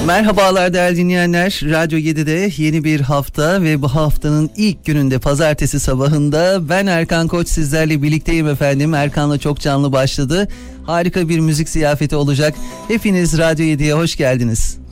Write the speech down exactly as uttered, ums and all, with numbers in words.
Merhabalar değerli dinleyenler. Radyo yedide yeni bir hafta ve bu haftanın ilk gününde pazartesi sabahında ben Erkan Koç sizlerle birlikteyim efendim. Erkan'la çok canlı başladı. Harika bir müzik ziyafeti olacak. Hepiniz Radyo yediye hoş geldiniz.